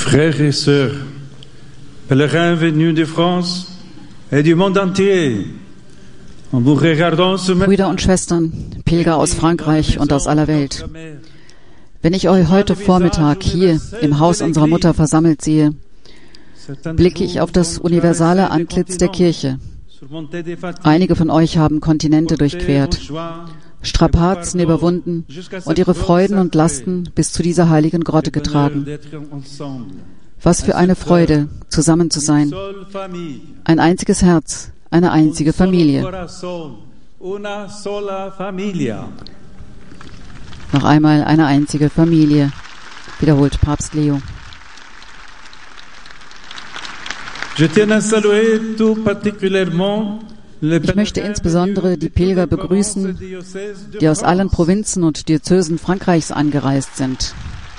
Frères et sœurs, pèlerins venus de France et du monde entier, en vous regardant ce matin, Brüder und Schwestern, Pilger aus Frankreich und aus aller Welt. Wenn ich euch heute Vormittag hier im Haus unserer Mutter versammelt sehe, blicke ich auf das universale Antlitz der Kirche. Einige von euch haben Kontinente durchquert, Strapazen überwunden und ihre Freuden und Lasten bis zu dieser heiligen Grotte getragen. Was für eine Freude, zusammen zu sein. Ein einziges Herz, eine einzige Familie. Noch einmal eine einzige Familie, wiederholt Papst Leo. Ich möchte insbesondere die Pilger begrüßen, die aus allen Provinzen und Diözesen Frankreichs angereist sind.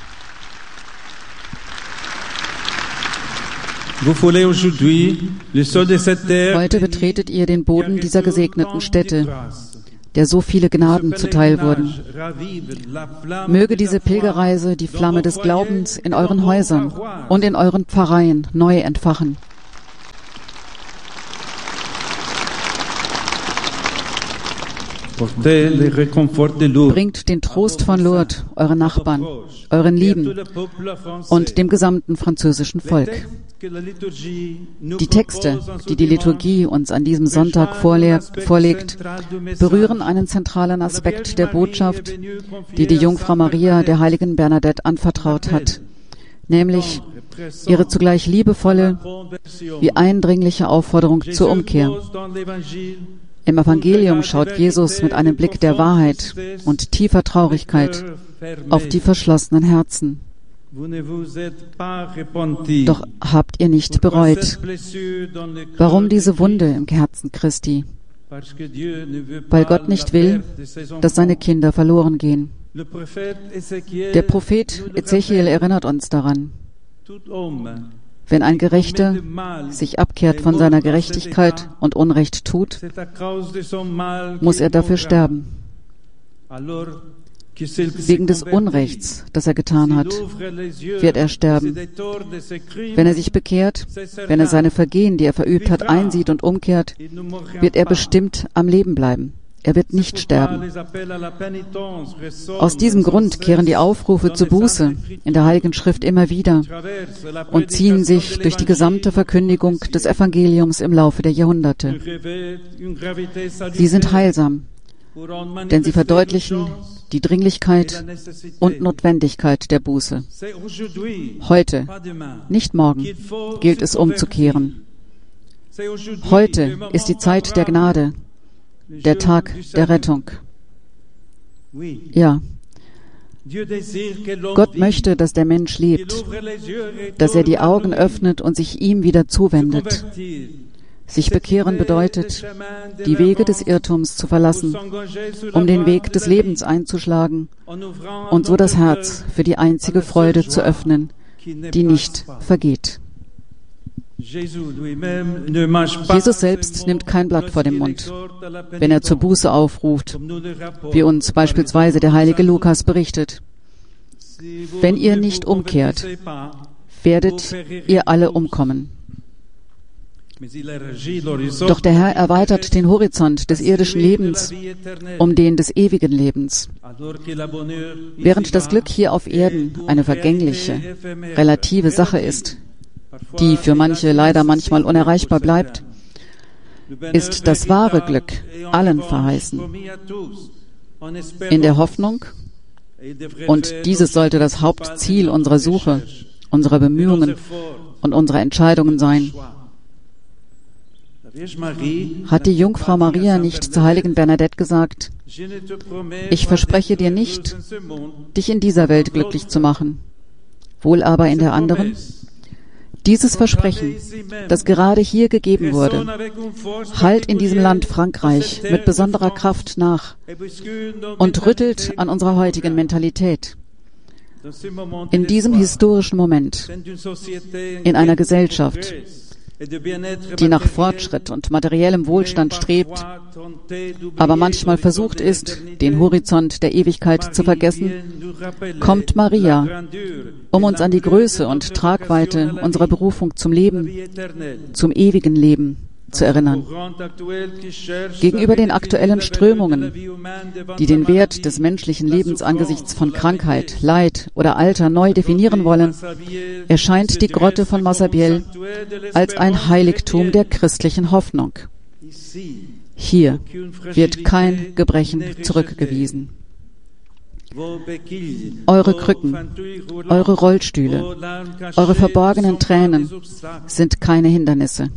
Heute betretet ihr den Boden dieser gesegneten Stätte, der so viele Gnaden zuteil wurden. Möge diese Pilgerreise die Flamme des Glaubens in euren Häusern und in euren Pfarreien neu entfachen. Bringt den Trost von Lourdes euren Nachbarn, euren Lieben und dem gesamten französischen Volk. Die Texte, die die Liturgie uns an diesem Sonntag vorlegt, berühren einen zentralen Aspekt der Botschaft, die die Jungfrau Maria der heiligen Bernadette anvertraut hat, nämlich ihre zugleich liebevolle wie eindringliche Aufforderung zur Umkehr. Im Evangelium schaut Jesus mit einem Blick der Wahrheit und tiefer Traurigkeit auf die verschlossenen Herzen. Doch habt ihr nicht bereut. Warum diese Wunde im Herzen Christi? Weil Gott nicht will, dass seine Kinder verloren gehen. Der Prophet Ezechiel erinnert uns daran. Wenn ein Gerechter sich abkehrt von seiner Gerechtigkeit und Unrecht tut, muss er dafür sterben. Wegen des Unrechts, das er getan hat, wird er sterben. Wenn er sich bekehrt, wenn er seine Vergehen, die er verübt hat, einsieht und umkehrt, wird er bestimmt am Leben bleiben. Er wird nicht sterben. Aus diesem Grund kehren die Aufrufe zur Buße in der Heiligen Schrift immer wieder und ziehen sich durch die gesamte Verkündigung des Evangeliums im Laufe der Jahrhunderte. Sie sind heilsam, denn sie verdeutlichen die Dringlichkeit und Notwendigkeit der Buße. Heute, nicht morgen, gilt es umzukehren. Heute ist die Zeit der Gnade, der Tag der Rettung. Ja, Gott möchte, dass der Mensch lebt, dass er die Augen öffnet und sich ihm wieder zuwendet. Sich bekehren bedeutet, die Wege des Irrtums zu verlassen, um den Weg des Lebens einzuschlagen und so das Herz für die einzige Freude zu öffnen, die nicht vergeht. Jesus selbst nimmt kein Blatt vor den Mund, wenn er zur Buße aufruft, wie uns beispielsweise der heilige Lukas berichtet. Wenn ihr nicht umkehrt, werdet ihr alle umkommen. Doch der Herr erweitert den Horizont des irdischen Lebens um den des ewigen Lebens. Während das Glück hier auf Erden eine vergängliche, relative Sache ist, die für manche leider manchmal unerreichbar bleibt, ist das wahre Glück allen verheißen. In der Hoffnung, und dieses sollte das Hauptziel unserer Suche, unserer Bemühungen und unserer Entscheidungen sein. Hat die Jungfrau Maria nicht zur heiligen Bernadette gesagt: Ich verspreche dir nicht, dich in dieser Welt glücklich zu machen, wohl aber in der anderen? Dieses Versprechen, das gerade hier gegeben wurde, hallt in diesem Land Frankreich mit besonderer Kraft nach und rüttelt an unserer heutigen Mentalität. In diesem historischen Moment, in einer Gesellschaft, die nach Fortschritt und materiellem Wohlstand strebt, aber manchmal versucht ist, den Horizont der Ewigkeit zu vergessen, kommt Maria, um uns an die Größe und Tragweite unserer Berufung zum Leben, zum ewigen Leben zu erinnern. Gegenüber den aktuellen Strömungen, die den Wert des menschlichen Lebens angesichts von Krankheit, Leid oder Alter neu definieren wollen, erscheint die Grotte von Massabielle als ein Heiligtum der christlichen Hoffnung. Hier wird kein Gebrechen zurückgewiesen. Eure Krücken, eure Rollstühle, eure verborgenen Tränen sind keine Hindernisse.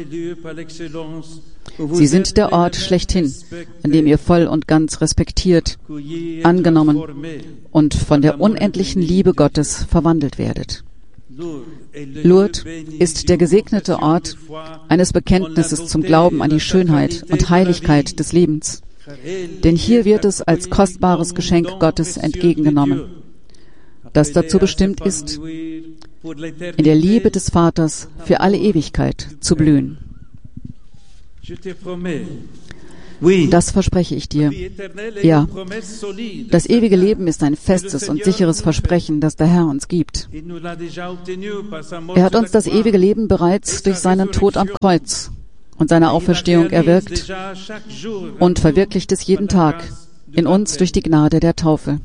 Sie sind der Ort schlechthin, an dem ihr voll und ganz respektiert, angenommen und von der unendlichen Liebe Gottes verwandelt werdet. Lourdes ist der gesegnete Ort eines Bekenntnisses zum Glauben an die Schönheit und Heiligkeit des Lebens. Denn hier wird es als kostbares Geschenk Gottes entgegengenommen, das dazu bestimmt ist, in der Liebe des Vaters für alle Ewigkeit zu blühen. Das verspreche ich dir. Ja, das ewige Leben ist ein festes und sicheres Versprechen, das der Herr uns gibt. Er hat uns das ewige Leben bereits durch seinen Tod am Kreuz und seine Auferstehung erwirkt und verwirklicht es jeden Tag in uns durch die Gnade der Taufe.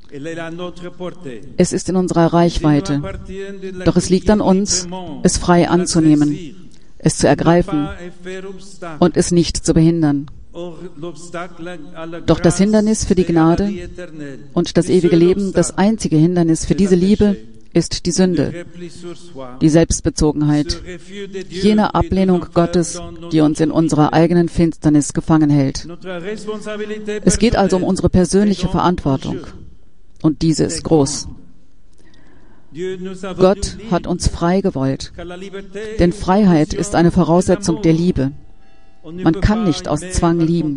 Es ist in unserer Reichweite, doch es liegt an uns, es frei anzunehmen, es zu ergreifen und es nicht zu behindern. Doch das Hindernis für die Gnade und das ewige Leben, das einzige Hindernis für diese Liebe, ist die Sünde, die Selbstbezogenheit, jene Ablehnung Gottes, die uns in unserer eigenen Finsternis gefangen hält. Es geht also um unsere persönliche Verantwortung, und diese ist groß. Gott hat uns frei gewollt, denn Freiheit ist eine Voraussetzung der Liebe. Man kann nicht aus Zwang lieben.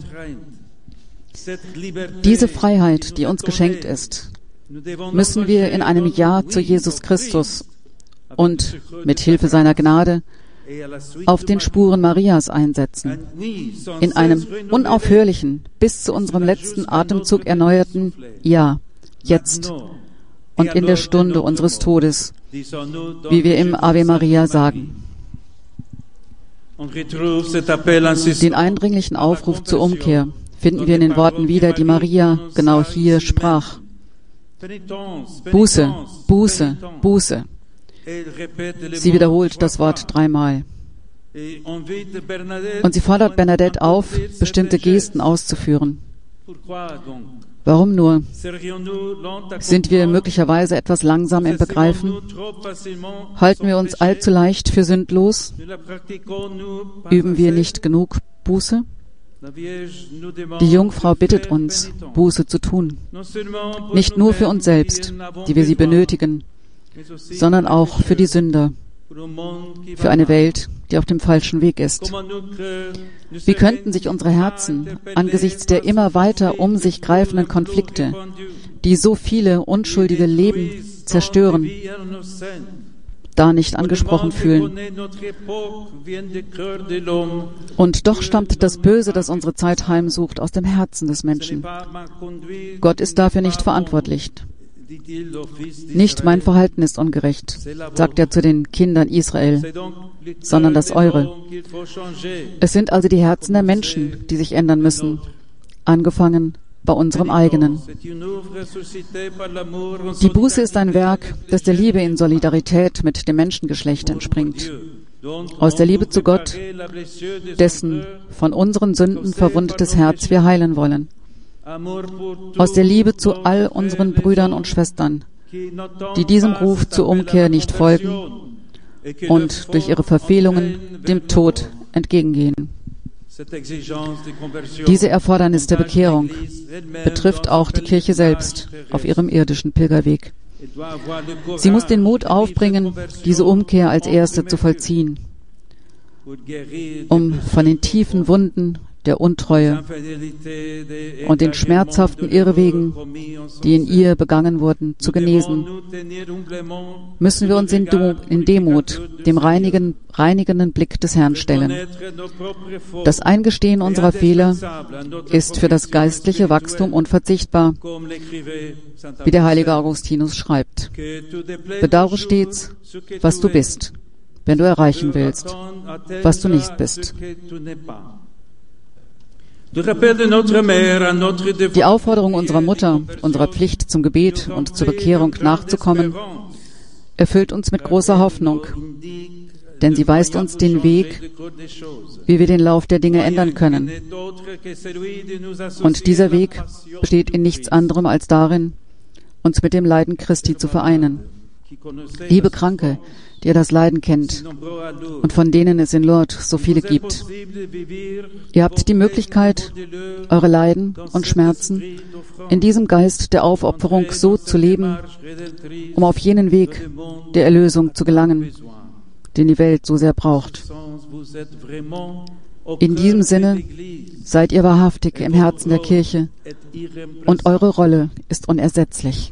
Diese Freiheit, die uns geschenkt ist, müssen wir in einem Ja zu Jesus Christus und mit Hilfe seiner Gnade auf den Spuren Marias einsetzen, in einem unaufhörlichen, bis zu unserem letzten Atemzug erneuerten Ja, jetzt und in der Stunde unseres Todes, wie wir im Ave Maria sagen. Den eindringlichen Aufruf zur Umkehr finden wir in den Worten wieder, die Maria genau hier sprach. Buße, Buße, Buße. Sie wiederholt das Wort 3-mal. Und sie fordert Bernadette auf, bestimmte Gesten auszuführen. Warum nur? Sind wir möglicherweise etwas langsam im Begreifen? Halten wir uns allzu leicht für sündlos? Üben wir nicht genug Buße? Die Jungfrau bittet uns, Buße zu tun. Nicht nur für uns selbst, die wir sie benötigen, sondern auch für die Sünder, für eine Welt, die auf dem falschen Weg ist. Wie könnten sich unsere Herzen angesichts der immer weiter um sich greifenden Konflikte, die so viele unschuldige Leben zerstören, da nicht angesprochen fühlen? Und doch stammt das Böse, das unsere Zeit heimsucht, aus dem Herzen des Menschen. Gott ist dafür nicht verantwortlich. Nicht mein Verhalten ist ungerecht, sagt er zu den Kindern Israel, sondern das eure. Es sind also die Herzen der Menschen, die sich ändern müssen, angefangen bei unserem eigenen. Die Buße ist ein Werk, das der Liebe in Solidarität mit dem Menschengeschlecht entspringt. Aus der Liebe zu Gott, dessen von unseren Sünden verwundetes Herz wir heilen wollen. Aus der Liebe zu all unseren Brüdern und Schwestern, die diesem Ruf zur Umkehr nicht folgen und durch ihre Verfehlungen dem Tod entgegengehen. Diese Erfordernis der Bekehrung betrifft auch die Kirche selbst auf ihrem irdischen Pilgerweg. Sie muss den Mut aufbringen, diese Umkehr als erste zu vollziehen, um von den tiefen Wunden der Untreue und den schmerzhaften Irrwegen, die in ihr begangen wurden, zu genesen, müssen wir uns in Demut dem reinigenden Blick des Herrn stellen. Das Eingestehen unserer Fehler ist für das geistliche Wachstum unverzichtbar, wie der heilige Augustinus schreibt. Bedauere stets, was du bist, wenn du erreichen willst, was du nicht bist. Die Aufforderung unserer Mutter, unserer Pflicht zum Gebet und zur Bekehrung nachzukommen, erfüllt uns mit großer Hoffnung, denn sie weist uns den Weg, wie wir den Lauf der Dinge ändern können. Und dieser Weg besteht in nichts anderem als darin, uns mit dem Leiden Christi zu vereinen. Liebe Kranke, die ihr das Leiden kennt und von denen es in Lourdes so viele gibt. Ihr habt die Möglichkeit, eure Leiden und Schmerzen in diesem Geist der Aufopferung so zu leben, um auf jenen Weg der Erlösung zu gelangen, den die Welt so sehr braucht. In diesem Sinne seid ihr wahrhaftig im Herzen der Kirche und eure Rolle ist unersetzlich.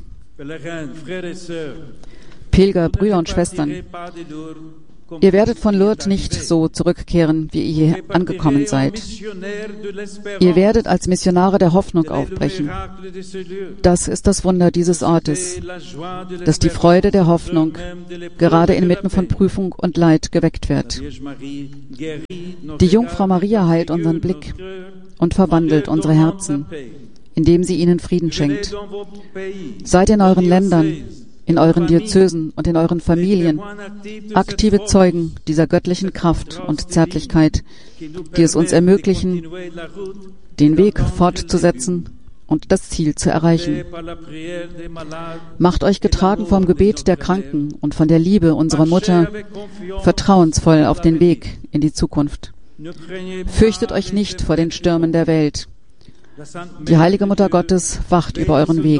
Pilger, Brüder und Schwestern, ihr werdet von Lourdes nicht so zurückkehren, wie ihr hier angekommen seid. Ihr werdet als Missionare der Hoffnung aufbrechen. Das ist das Wunder dieses Ortes, dass die Freude der Hoffnung gerade inmitten von Prüfung und Leid geweckt wird. Die Jungfrau Maria heilt unseren Blick und verwandelt unsere Herzen, indem sie ihnen Frieden schenkt. Seid in euren Ländern, in euren Diözesen und in euren Familien aktive Zeugen dieser göttlichen Kraft und Zärtlichkeit, die es uns ermöglichen, den Weg fortzusetzen und das Ziel zu erreichen. Macht euch getragen vom Gebet der Kranken und von der Liebe unserer Mutter vertrauensvoll auf den Weg in die Zukunft. Fürchtet euch nicht vor den Stürmen der Welt. Die heilige Mutter Gottes wacht über euren Weg.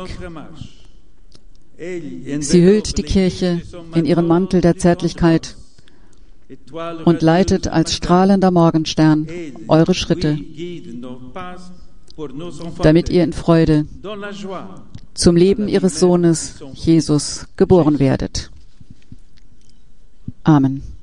Sie hüllt die Kirche in ihren Mantel der Zärtlichkeit und leitet als strahlender Morgenstern eure Schritte, damit ihr in Freude zum Leben ihres Sohnes Jesus geboren werdet. Amen.